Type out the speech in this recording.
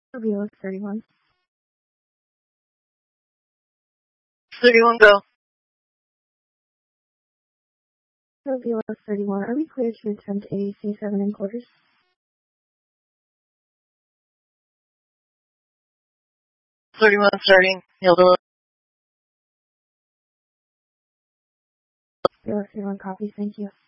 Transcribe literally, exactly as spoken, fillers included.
Vila thirty-one. thirty-one, go. Vila thirty-one, are we cleared to attempt A C seven in quarters? thirty-one starting, Hilda. Vila thirty-one, copy, thank you.